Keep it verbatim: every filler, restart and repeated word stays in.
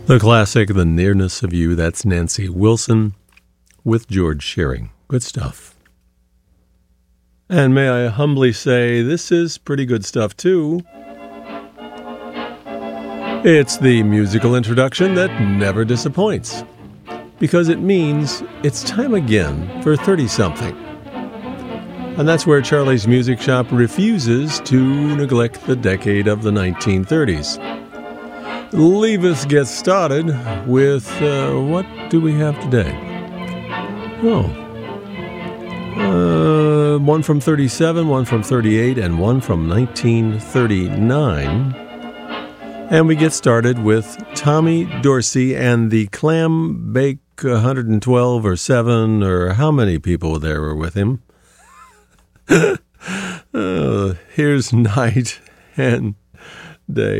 The classic, The Nearness of You, that's Nancy Wilson with George Shearing. Good stuff. And may I humbly say, this is pretty good stuff too. It's the musical introduction that never disappoints, because it means it's time again for thirty-something. And that's where Charlie's Music Shop refuses to neglect the decade of the nineteen thirties. Leave us get started with, uh, what do we have today? Oh, uh, one from thirty-seven, one from thirty-eight, and one from nineteen thirty-nine. And we get started with Tommy Dorsey and the Clam Bake one hundred twelve or seven, or how many people there were with him. uh, here's Night and Day.